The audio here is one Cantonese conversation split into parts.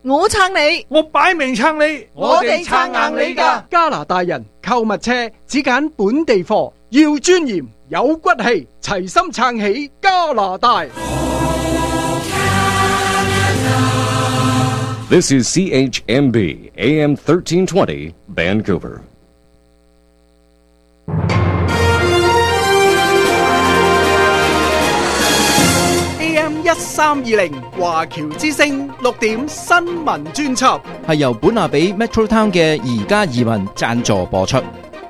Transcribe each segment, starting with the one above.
我撐你， 我擺明撐你， 我哋撐硬你㗎。 加拿大人購物車只揀本地貨，要尊嚴有骨氣，齊心撐起加拿大。 This is CHMB AM 1320 Vancouver. AM 1320華僑之聲6點新聞專輯， 係由本拿比 Metro Town 嘅宜家移民贊助播出。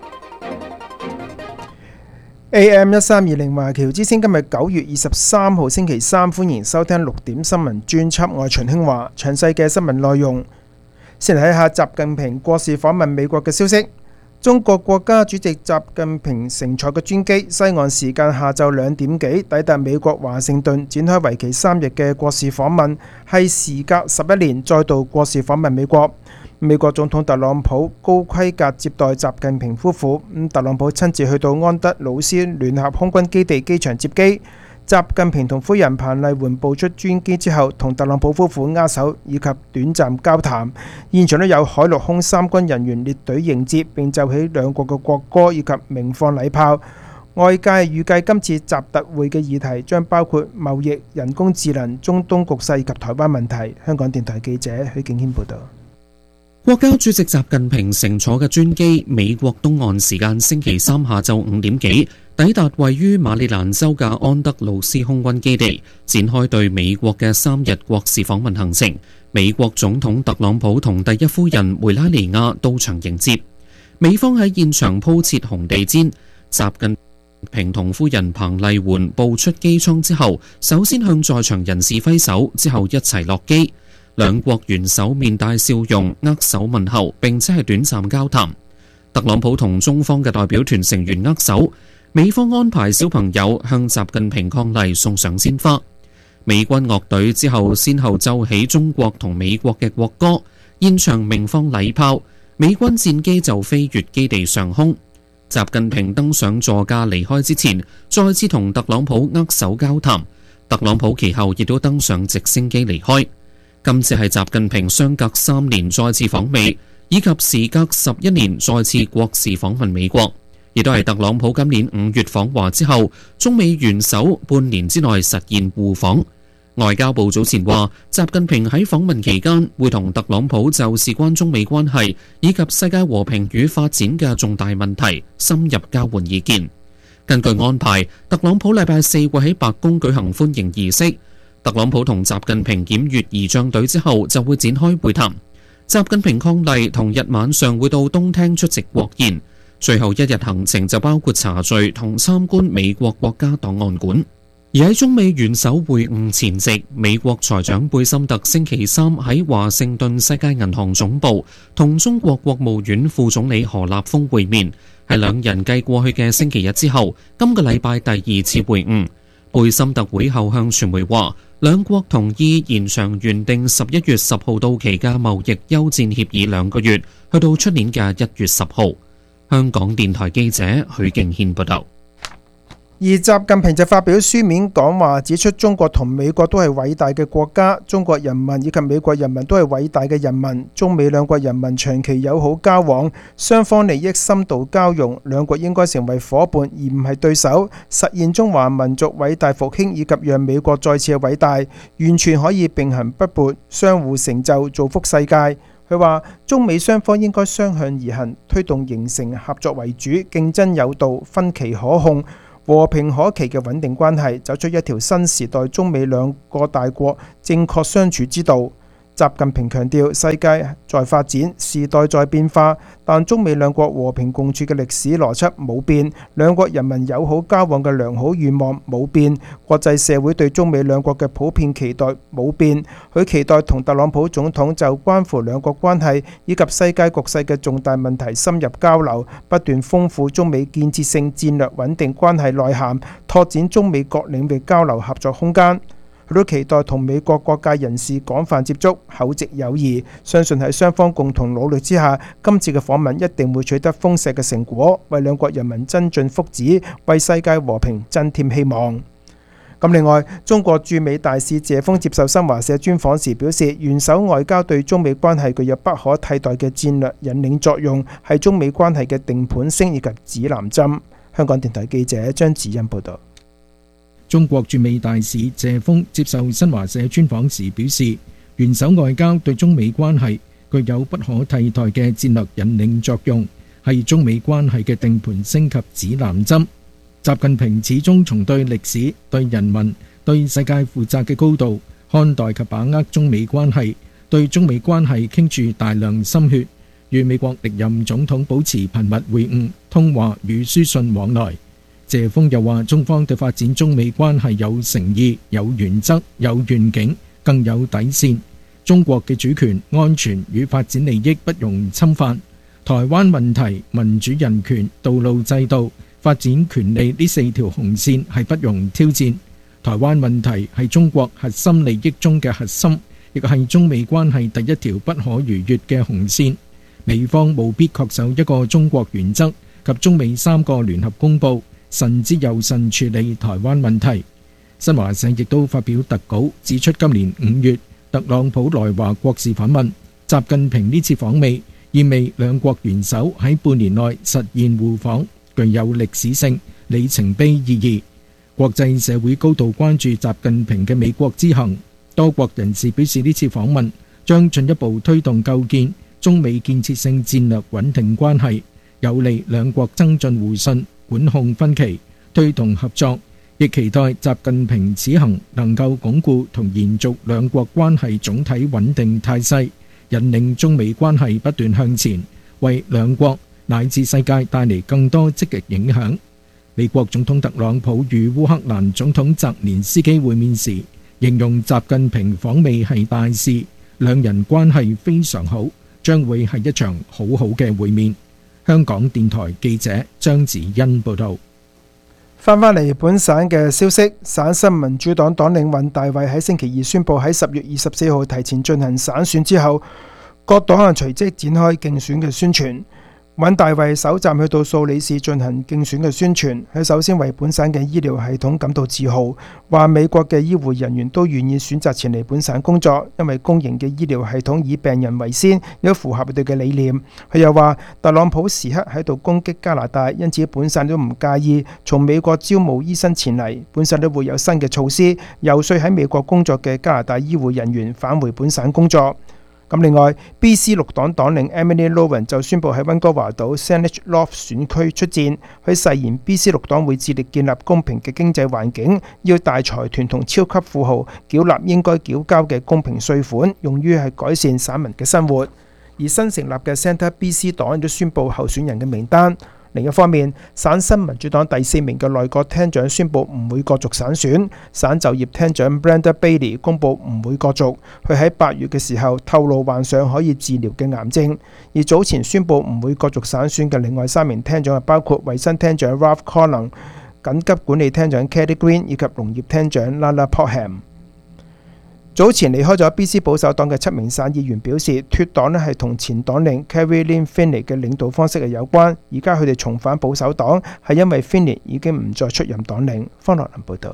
AM 1320華僑之聲今日9月23號星期三，歡迎收聽6點新聞專輯，我係秦興華。詳細嘅新聞內容，先嚟睇下習近平國事訪問美國嘅消息。中國國家主席習近平乘坐嘅專機，西岸時間下晝2點幾抵達美國華盛頓，展開為期3日嘅國事訪問，係時隔11年再度國事訪問美國。美國總統特朗普高規格接待習近平夫婦，特朗普親自去到安德魯斯聯合空軍基地機場接機。習近平同夫人彭麗媛步出專機之後，同特朗普夫婦握手以及短暫交談。現場都有海陸空三軍人員列隊迎接，並奏起兩國嘅國歌以及鳴放禮炮。外界預計今次習特會嘅議題將包括貿易、人工智能、中東局勢以及台灣問題。香港電台記者許敬軒報道。 國家主席習近平乘坐嘅專機，美國東岸時間星期三下晝5點幾抵達位於馬里蘭州嘅安德魯斯空軍基地，展開對美國嘅3日國事訪問行程。美國總統特朗普同第一夫人梅拉尼亞到場迎接，美方喺現場鋪設紅地毯。習近平同夫人彭麗媛步出機艙之後，首先向在場人士揮手，之後一齊落機。兩國元首面帶笑容，握手問候，並且係短暫交談。特朗普同中方嘅代表團成員握手，美方安排小朋友向習近平伉儷送上鮮花。美軍樂隊之後先後奏起中國同美國嘅國歌，現場鳴放禮炮，美軍戰機就飛越基地上空。習近平登上座駕離開之前，再次同特朗普握手交談。特朗普其後亦都登上直升機離開。今次係習近平相隔3年再次訪美，以及時隔11年再次國事訪問美國，亦都係特朗普今年5月訪華之後，中美元首半年之內實現互訪。外交部早前話，習近平喺訪問期間會同特朗普就事關中美關係以及世界和平與發展嘅重大問題深入交換意見。根據安排，特朗普禮拜4會喺白宮舉行歡迎儀式。特朗普同習近平檢閱儀仗隊之後，就會展開會談。習近平伉儷同日晚上會到東廳出席國宴，最後一日行程就包括茶敘同參觀美國國家檔案館。而喺中美元首會晤前夕，美國財長貝森特星期三喺華盛頓世界銀行總部同中國國務院副總理何立峰會面，係兩人繼過去嘅星期日之後，今個禮拜第2次會晤。貝森特會後向傳媒話，兩國同意延長原定11月10號到期嘅貿易休戰協議2個月，去到出年嘅1月10號。香港電台記者許敬軒報道。 而習近平就發表書面講話，指出中國同美國都係偉大嘅國家，中國人民以及美國人民都係偉大嘅人民，中美兩國人民長期友好交往，雙方利益深度交融，兩國應該成為夥伴而唔係對手，實現中華民族偉大復興以及讓美國再次偉大，完全可以並行不悖，相互成就，造福世界。佢話中美雙方應該相向而行，推動形成合作為主、競爭有道、分歧可控、和平可期嘅穩定關係，走出一條新時代中美兩個大國正確相處之道。習近平強調，世界在發展，時代在變化，但中美兩國和平共處嘅歷史邏輯冇變，兩國人民友好交往嘅良好願望冇變，國際社會對中美兩國嘅普遍期待冇變。佢期待同特朗普總統就關乎兩國關係以及世界局勢嘅重大問題深入交流，不斷豐富中美建設性戰略穩定關係內涵，拓展中美各領域交流合作空間。佢都期待同美國各界人士廣泛接觸，厚植友誼，相信喺雙方共同努力之下，今次嘅訪問一定會取得豐碩嘅成果，為兩國人民增進福祉，為世界和平增添希望。 咁另外，中國駐美大使謝鋒接受新華社專訪時表示，元首外交對中美關係具有不可替代嘅戰略引領作用，係中美關係嘅定盤星以及指南針。香港電台記者張子欣報道。 中國駐美大使謝鋒接受新華社專訪時表示，元首外交對中美關係具有不可替代嘅戰略引領作用，係中美關係嘅定盤星及指南針。習近平始終從對歷史、對人民、對世界負責嘅高度看待及把握中美關係，對中美關係傾注大量心血，與美國歷任總統保持頻密會晤、通話與書信往來。謝鋒又話，中方對發展中美關係有誠意、有原則、有願景，更有底線。中國嘅主權、安全與發展利益不容侵犯。台灣問題、民主人權、道路制度、發展權利呢4條紅線係不容挑戰。台灣問題係中國核心利益中嘅核心，亦係中美關係第一條不可逾越嘅紅線。美方務必恪守一個中國原則及中美3個聯合公報，慎之又慎處理台灣問題。新華社亦都發表特稿指出，今年5月特朗普來華國事訪問，習近平呢次訪美意味兩國元首喺半年內實現互訪，具有歷史性、里程碑意義。國際社會高度關注習近平嘅美國之行，多國人士表示呢次訪問將進一步推動構建中美建設性戰略穩定關係，有利兩國增進互信、管控分歧、推動合作，亦期待習近平此行能夠鞏固同延續兩國關係總體穩定態勢，引領中美關係不斷向前，為兩國乃至世界帶嚟更多積極影響。美國總統特朗普與烏克蘭總統澤連斯基會面時，形容習近平訪美係大事，兩人關係非常好，將會係一場好好嘅會面。香港電台記者張子欣報道。 翻嚟本省嘅消息，省新民主黨黨領尹大衛喺星期二宣布喺10月24號提前進行省選之後，各黨人隨即展開競選嘅宣傳。尹大衛首站去到蘇里市進行競選嘅宣傳，佢首先為本省嘅醫療系統感到自豪，話美國嘅醫護人員都願意選擇前嚟本省工作，因為公營嘅醫療系統以病人為先，亦符合佢哋嘅理念。佢又話特朗普時刻喺度攻擊加拿大，因此本省都唔介意從美國招募醫生前嚟，本省都會有新嘅措施，遊說喺美國工作嘅加拿大醫護人員返回本省工作。咁另外 BC 綠黨黨領 Emily Lowen 就宣布喺溫哥華島 Saanich North 選區出戰，佢誓言 BC 綠黨會致力建立公平嘅經濟環境，要大財團同超級富豪繳納應該繳交嘅公平稅款，用於係改善省民嘅生活。而新成立嘅 Centre BC 黨亦都宣布候選人嘅名單。另一方面，省新民主黨第4名嘅內閣廳長宣布唔會角逐省選，省就業廳長 Brenda Bailey 公布唔會角逐。佢喺8月嘅時候透露患上可以治療嘅癌症。而早前宣布唔會角逐省選嘅另外3名廳長係包括衛生廳長 Ralph Collins、緊急管理廳長 Kelly Green 以及農業廳長 Lala Potham。早前離開咗 BC 保守黨嘅7名省議員表示，脫黨係同前黨領 Caroline Finley 嘅領導方式係有關。而家佢哋重返保守黨係因為 Finley 已經唔再出任黨領。方樂林報導。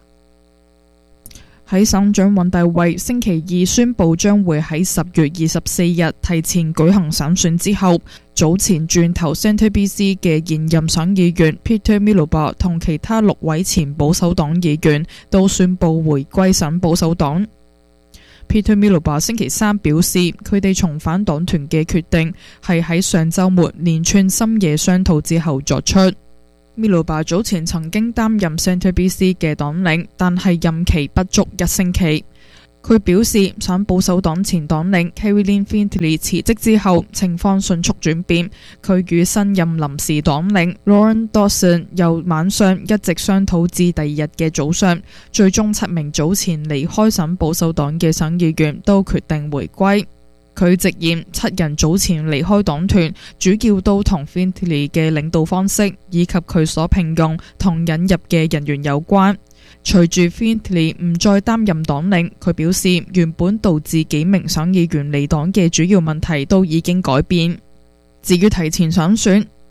喺省長尹大衛星期二宣布將會喺10月24日提前舉行省選之後，早前轉投 Centre BC 嘅現任省議員 Peter Miloba 同其他6位前保守黨議員都宣布回歸省保守黨。Peter Miloba 星期3表示，佢哋重返黨團嘅決定係喺上週末連串深夜商討之後作出。Miloba 早前曾經擔任 Centre BC 嘅黨領，但係任期不足1星期。佢表示，省保守黨前黨領 Caroline Finley 辭職之後，情況迅速轉變。佢與新任臨時黨領 Lauren Dawson 由晚上一直商討至第2日嘅早上，最終7名早前離開省保守黨嘅省議員都決定回歸。佢直言7人早前離開黨團，主要都同 Finley 嘅領導方式以及佢所聘用同引入嘅人員有關。隨住 Finley 唔再擔任黨領，佢表示原本導致幾名省議員離黨嘅主要問題都已經改變。至於提前省選，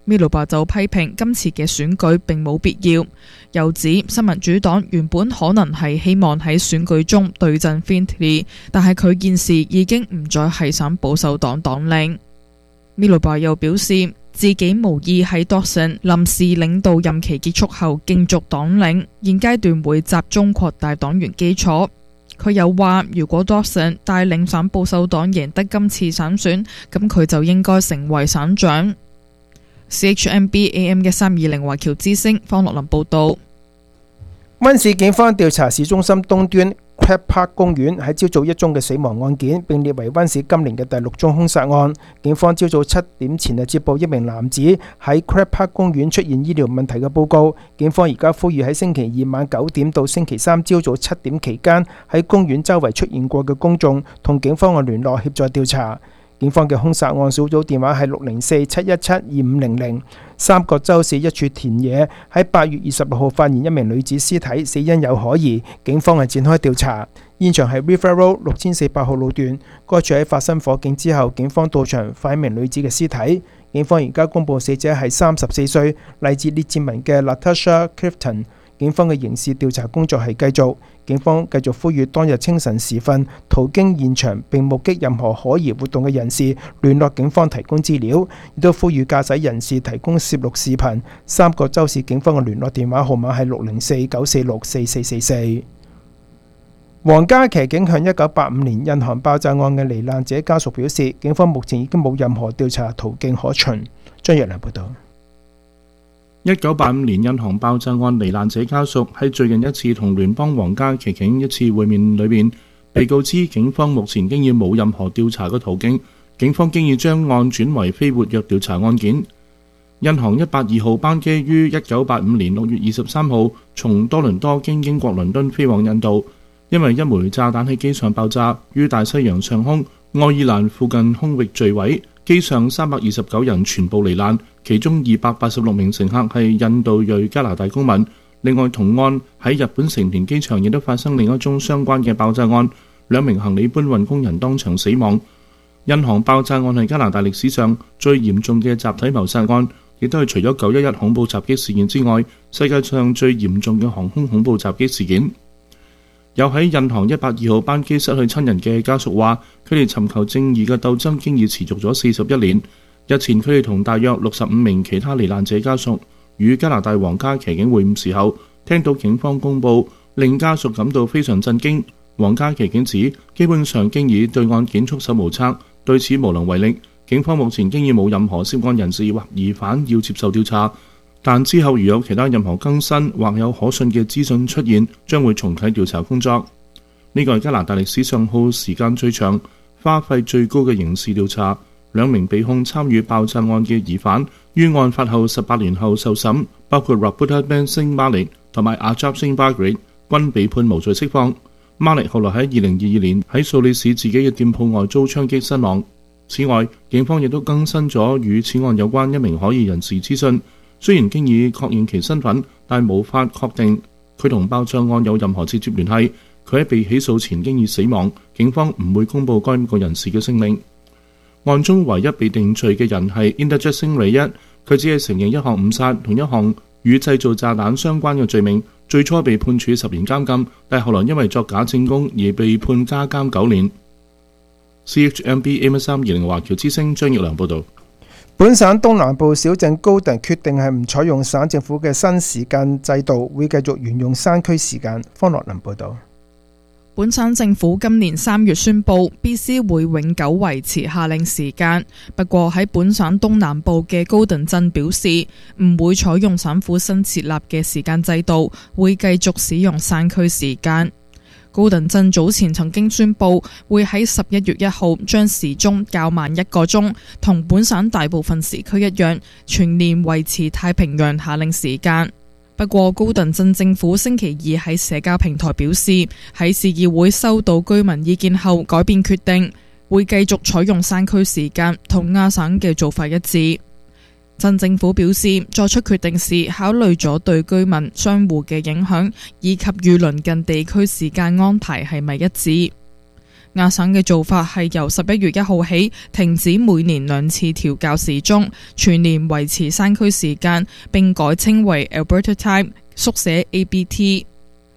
米魯巴就批評今次嘅選舉並冇必要，又指新民主黨原本可能係希望喺選舉中對陣 Findlay， 但係佢現時已經唔再係省保守黨黨領。米魯巴又表示自己無意喺 Dawson 臨時領導任期結束後競逐黨領，現階段會集中擴大黨員基礎。佢又話如果 Dawson 帶領省保守黨贏得今次省選，咁佢就應該成為省長。CHMB AM 1320華僑之聲方樂林報道。 溫市警方調查市中心東端 Crab Park 公園喺朝早一宗嘅死亡案件，並列為溫市今年嘅第6宗兇殺案。警方朝早7點前接報一名男子喺 Crab Park 公園出現醫療問題嘅報告。警方而家呼籲喺星期二晚9點到星期三朝早7點期間喺公園周圍出現過嘅公眾同警方嘅聯絡協助調查。警方嘅兇殺案小組電話係604-717-2500。三角洲市一處田野喺8月26號發現一名女子屍體，死因有可疑，警方係展開調查。現場係 River Road 6400號路段，該處喺發生火警之後，警方到場發現一名女子嘅屍體。警方而家公佈死者係34歲，嚟自列治文嘅 Latasha Clifton。警方嘅刑事調查工作係繼續，警方繼續呼籲當日清晨時分途經現場並目擊任何可疑活動嘅人士聯絡警方提供資料，亦都呼籲駕駛人士提供攝錄視頻。三角洲市警方嘅聯絡電話號碼係604-946-4444。皇家騎警向1985年印航爆炸案嘅罹難者家屬表示，警方目前已經冇任何調查途徑可循。張若良報道。 1985年印航爆炸案罹難者家屬喺最近一次同聯邦皇家騎警一次會面裏面，被告知警方目前經已冇任何調查嘅途徑，警方經已將案轉為非活躍調查案件。印航182號班機於1985年6月23號從多倫多經英國倫敦飛往印度，因為一枚炸彈喺機上爆炸，於大西洋上空愛爾蘭附近空域墜毀，機上329人全部罹難，其中286名乘客係印度裔加拿大公民。另外同案喺日本成田機場亦都發生另一宗相關嘅爆炸案，2名行李搬運工人當場死亡。印航爆炸案係加拿大歷史上最嚴重嘅集體謀殺案，亦都係除咗911恐怖襲擊事件之外，世界上最嚴重嘅航空恐怖襲擊事件。有喺印航182號班機失去親人嘅家屬話，佢哋尋求正義嘅鬥爭經已持續咗41年。日前佢哋同大約65名其他罹難者家屬與加拿大皇家騎警會晤時候，聽到警方公佈，令家屬感到非常震驚。皇家騎警指，基本上經已對案件束手無策，對此無能為力。警方目前經已冇任何涉案人士或疑犯要接受調查，但之後如有其他任何更新或有可信嘅資訊出現，將會重啟調查工作。呢個係加拿大歷史上耗時間最長、花費最高嘅刑事調查。2名被控參與爆炸案嘅疑犯於案發後18年後受審，包括 Rabuta Ben Singh Malik 同埋 Ajab Singh Bagri， 均被判無罪釋放。Malik 後來喺2022年喺素里市自己嘅店鋪外遭槍擊身亡。此外，警方亦都更新咗與此案有關一名可疑人士資訊。雖然經已確認其身份，但無法確定佢同爆炸案有任何直接聯繫。佢喺被起訴前經已死亡，警方唔會公佈該個人士嘅姓名。案中唯一被定罪嘅人係 Inderjit Singh Rayat， 佢只係承認一項誤殺同一項與製造炸彈相關嘅罪名，最初被判處10年監禁，但後來因為作假證供而被判加監9年。CHMB AM1320華僑之聲張奕良報導。 本省東南部小鎮高頓決定係唔採用省政府嘅新時間制度，會繼續沿用山區時間。方樂林報導。 本省政府今年3月宣布 BC 會永久維持夏令時間，不過喺本省東南部嘅高頓鎮表示唔會採用省府新設立嘅時間制度，會繼續使用山區時間。高頓鎮早前曾經宣布會喺11月1號將時鐘較慢1個鐘，同本省大部分時區一樣，全年維持太平洋夏令時間。不過高頓鎮政府星期二喺社交平台表示，喺市議會收到居民意見後改變決定，會繼續採用山區時間，同亞省嘅做法一致。鎮政府表示，作出決定時考慮咗對居民、商戶嘅影響，以及與鄰近地區時間安排係咪一致。 亞省嘅做法係由11月1號起停止每年2次調校時鐘，全年維持山區時間，並改稱為 Alberta Time， 縮寫 ABT。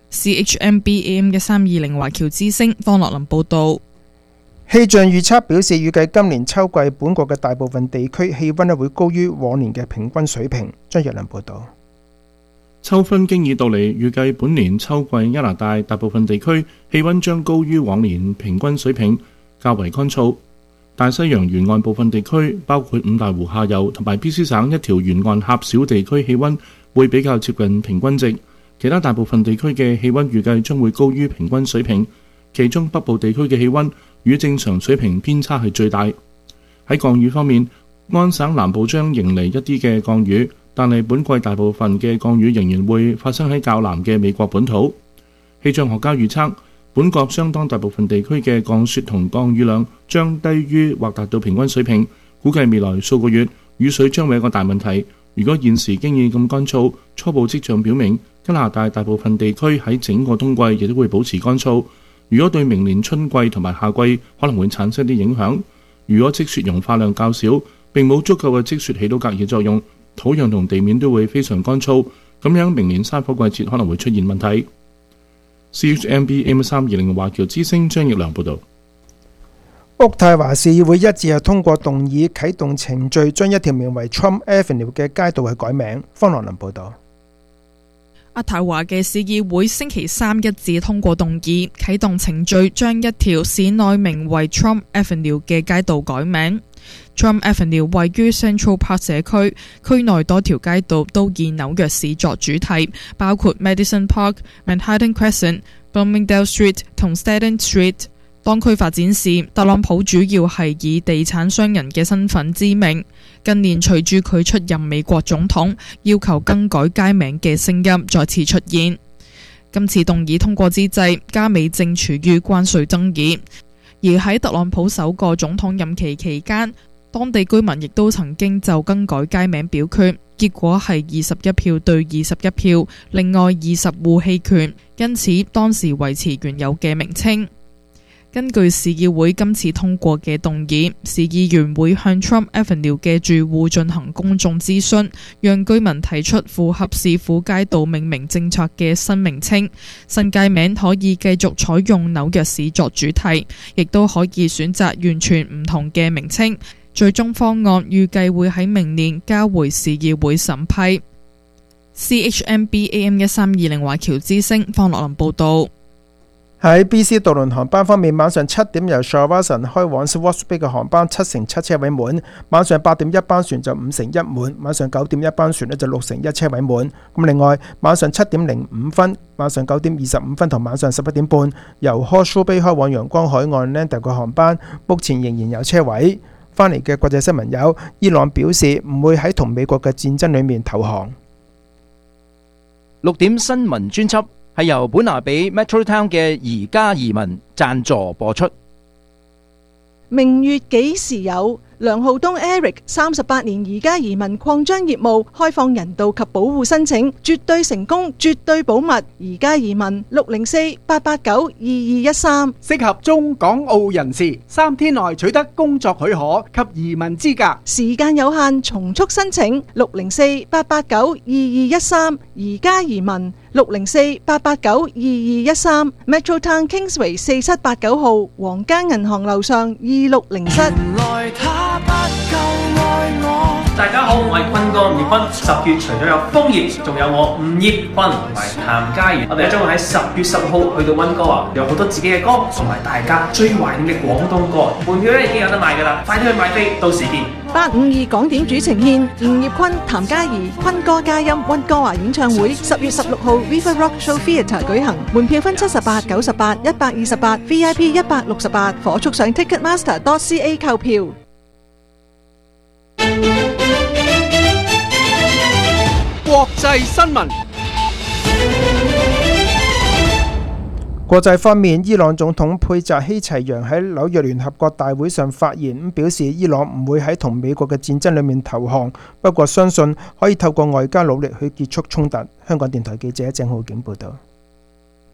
CHMB AM 嘅320華僑之聲方樂林報道。 氣象預測表示，預計今年秋季本國嘅大部分地區氣溫會高於往年嘅平均水平。張若良報道。 秋分經已到嚟，預計本年秋季加拿大大部分地區氣溫將高於往年平均水平，較為乾燥。大西洋沿岸部分地區，包括五大湖下游同埋 BC 省一條沿岸狹小地區氣溫會比較接近平均值。其他大部分地區嘅氣溫預計將會高於平均水平，其中北部地區嘅氣溫與正常水平偏差係最大。喺降雨方面，安省南部將迎嚟一啲嘅降雨，但係本季大部分嘅降雨仍然會發生喺較南嘅美國本土。氣象學家預測，本國相當大部分地區嘅降雪同降雨量將低於或達到平均水平，估計未來數個月雨水將會一個大問題。如果現時經已咁乾燥，初步跡象表明加拿大大部分地區喺整個冬季亦都會保持乾燥。如果對明年春季同埋夏季可能會產生啲影響。如果積雪融化量較少，並冇足夠嘅積雪起到隔熱作用，土壤同地面都會非常乾燥，咁樣明年山火季節可能會出現問題。CHMB AM320 華僑之聲張奕良報導。 渥太華市議會一致係通過動議啟動程序，將一條名為 Trump Avenue 嘅街道係改名。方樂林報導。 渥太華嘅市議會星期三一致通過動議啟動程序，將一條市內名為 Trump Avenue 嘅街道改名。Trump Avenue 位於 Central Park 社區，區內多條街道都以紐約市作主題，包括 Madison Park、Manhattan Crescent、Bloomingdale Street 同 Staten Street。當區發展時，特朗普主要係以地產商人嘅身份知名。近年隨住佢出任美國總統，要求更改街名嘅聲音再次出現。今次動議通過之際，加美正處於關稅爭議，而喺特朗普首個總統任期期間，當地居民亦都曾經就更改街名表決，結果係21票對21票，另外20戶棄權，因此當時維持原有嘅名稱。根據市議會今次通過嘅動議，市議員會向 Trump Avenue 嘅住戶進行公眾諮詢，讓居民提出符合市府街道命名政策嘅新名稱。新街名可以繼續採用紐約市作主題，亦都可以選擇完全唔同嘅名稱。最終方案預計會喺明年交回市議會審批。CHMB AM1320 華僑之聲方樂林報導。 喺 BC 渡輪航班方面，晚上7點由 Shawinigan 開往 Swartz Bay 嘅航班7/7車位滿，晚上8點一班船就5/1滿，晚上9點一班船就6/1車位滿。咁另外晚上7點05分、晚上9點25分同晚上11點半由 Horseshoe Bay 開往陽光海岸 Lander 嘅航班，目前仍然有車位。翻嚟嘅國際新聞有：伊朗表示唔會喺同美國嘅戰爭裏面投降。 6點新聞專輯係由本拿比 Metro Town 嘅宜家移民贊助播出。 明月幾時有？梁浩東 Eric 38年宜家移民擴張業務，開放人道及保護申請，絕對成功，絕對保密。宜家移民604-889-2213， 適合中港澳人士，3天內取得工作許可及移民資格， 時間有限，從速申請。604-889-2213，宜家移民604-889-2213 ，Metro Town Kingsway 4789號，皇家銀行樓上2607。 大家好，我係坤哥吳業坤。10月除咗有楓葉，仲有我吳業坤同埋譚嘉儀。我哋將會喺10月10號去到溫哥華，有好多自己嘅歌，同埋大家最懷念嘅廣東歌。門票咧已經有得賣噶啦，快啲去買飛，到時見。 852港點主呈獻吳業坤、譚嘉儀、坤哥嘉音溫哥華演唱會，10月16號 River Rock Show Theatre 舉行，門票分78、98、128 ，VIP 168，火速上 Ticketmaster.ca 購票。 國際新聞。 國際方面，伊朗總統佩扎希齊揚喺紐約聯合國大會上發言，表示伊朗唔會喺同美國嘅戰爭裏面投降，不過相信可以透過外交努力去結束衝突。香港電台記者鄭浩景報道。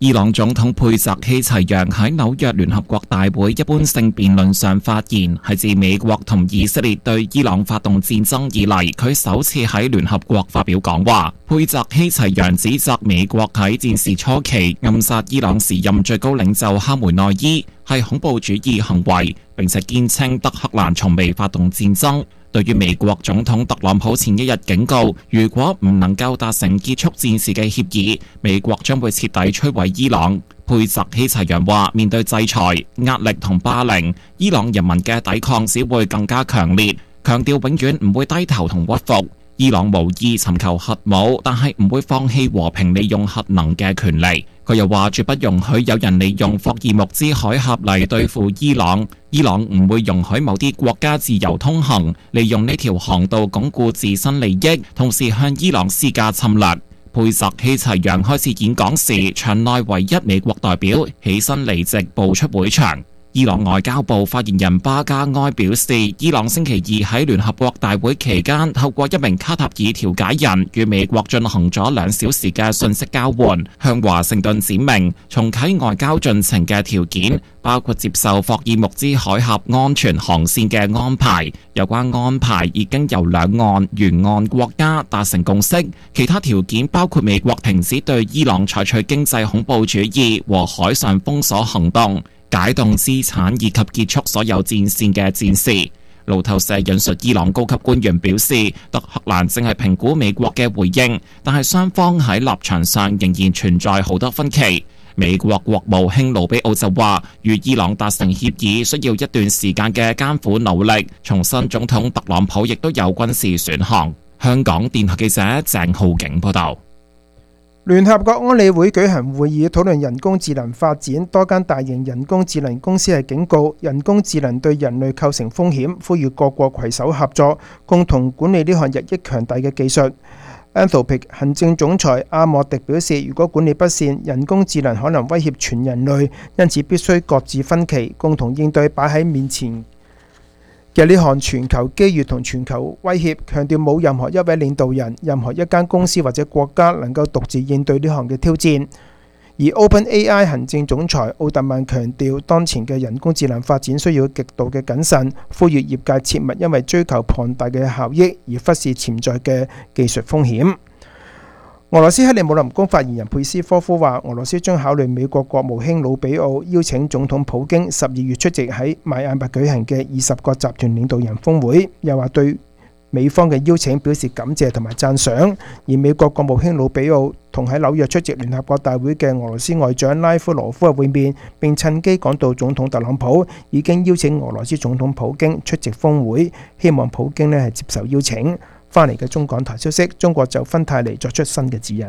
伊朗總統佩澤希齊揚喺紐約聯合國大會一般性辯論上發言，係自美國同以色列對伊朗發動戰爭以嚟，佢首次喺聯合國發表講話。佩澤希齊揚指責美國喺戰事初期暗殺伊朗時任最高領袖哈梅內伊係恐怖主義行為，並且堅稱德黑蘭從未發動戰爭。對於美國總統特朗普前一日警告，如果唔能夠達成結束戰事嘅協議，美國將會徹底摧毀伊朗。佩澤希齊揚話：面對制裁、壓力同霸凌，伊朗人民嘅抵抗只會更加強烈，強調永遠唔會低頭同屈服。伊朗無意尋求核武，但係唔會放棄和平利用核能嘅權利。佢又話絕不容許有人利用霍爾木茲海峽嚟對付伊朗，伊朗唔會容許某啲國家自由通行，利用呢條航道鞏固自身利益，同時向伊朗施加侵略。佩澤希齊揚開始演講時，場內唯一美國代表起身離席步出會場。伊朗外交部發言人巴加埃表示，伊朗星期二喺聯合國大會期間，透過一名卡塔爾調解人與美國進行咗2小時嘅信息交換，向華盛頓指明重啟外交進程嘅條件，包括接受霍爾木茲海峽安全航線嘅安排。有關安排已經由兩岸沿岸國家達成共識，其他條件包括美國停止對伊朗採取經濟恐怖主義和海上封鎖行動，解凍資產以及結束所有戰線嘅戰事。路透社引述伊朗高級官員表示，德黑蘭正係評估美國嘅回應，但係雙方喺立場上仍然存在好多分歧。美國國務卿盧比奧就話，與伊朗達成協議需要一段時間嘅艱苦努力。重申總統特朗普亦都有軍事選項。香港電台記者鄭浩景報道。 聯合國安理會舉行會議討論人工智能發展，多間大型人工智能公司係警告人工智能對人類構成風險，呼籲各國攜手合作，共同管理呢項日益強大嘅技術。Anthropic 行政總裁阿莫迪表示，如果管理不善，人工智能可能威脅全人類，因此必須擱置分歧，共同應對擺喺面前嘅呢項全球機遇同全球威脅，強調冇任何一位領導人、任何一間公司或者國家能夠獨自應對呢項嘅挑戰。而 OpenAI 行政總裁奧特曼強調，當前嘅人工智能發展需要極度嘅謹慎，呼籲業界切勿因為追求龐大嘅效益而忽視潛在嘅技術風險。俄羅斯克里姆林宮發言人佩斯科夫話，俄羅斯將考慮美國國務卿魯比奧邀請總統普京12月出席喺邁阿密舉行嘅20個集團領導人峰會，又話對美方嘅邀請表示感謝同埋讚賞。而美國國務卿魯比奧同喺紐約出席聯合國大會嘅俄羅斯外長拉夫羅夫嘅會面，並趁機講到總統特朗普已經邀請俄羅斯總統普京出席峰會，希望普京係接受邀請。翻嚟嘅中港台消息，中國就芬太尼作出新嘅指引。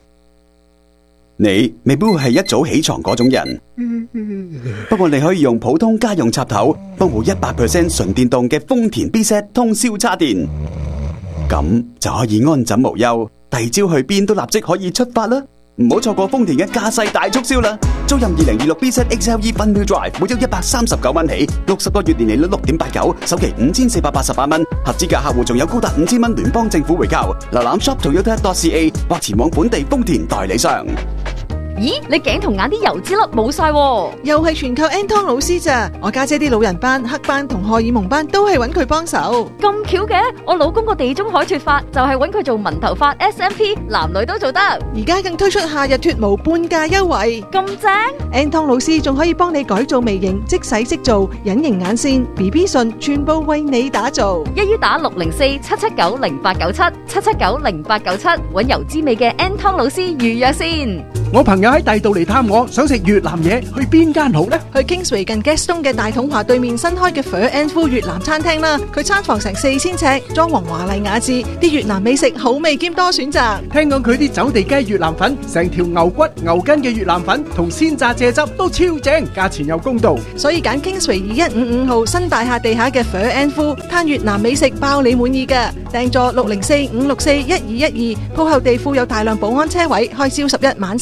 你未必會係一早起床嗰種人，不過你可以用普通家用插頭幫補 100% 純電動嘅豐田 B-Set 通宵叉電，咁就可以安枕無憂，第二朝去邊都立即可以出發啦！唔好錯過豐田嘅駕駛大促銷啦！租任2026 B-Set XLE Front-Wheel Drive，每周139蚊起，60個月年利率 6.89%，首期5488蚊，合資格客戶仲有高達5000蚊聯邦政府回購。瀏覽 shop.toyota.ca 或前往本地豐田代理商。 咦，你頸同眼啲油脂粒冇晒喎， 又係全靠 Anton 老師咋？我家姐啲老人斑、黑斑同荷爾蒙斑都係揾佢幫手。 咁巧嘅，我老公個地中海脫髮就係揾佢做紋頭髮 SMP， 男女都做得。 而家更推出夏日脫毛半價優惠， 咁正 ！Anton 老師仲可以幫你改造微型，即洗即做，隱形眼線、BB 唇，全部為你打造。 一於打604-779-0897，779-0897，揾油滋味嘅 Anton 老師預約先。 我朋友喺第度嚟探我，想食越南嘢，去邊間好呢？ 去 Kingsway 近 Gaston 嘅大統華對面新開嘅 Pho and Phu 越南餐廳啦。佢餐房成4000尺，裝潢華麗雅致，啲越南美食好味兼多選擇。 聽講佢啲走地雞越南粉，成條牛骨牛筋嘅越南粉同鮮榨蔗汁都超正，價錢又公道， 所以揀 Kingsway 2155號新大廈地下嘅 Pho and Phu， 攤越南美食包你滿意㗎。訂座604-564-1212，鋪後地庫有大量保安車位，開朝11晚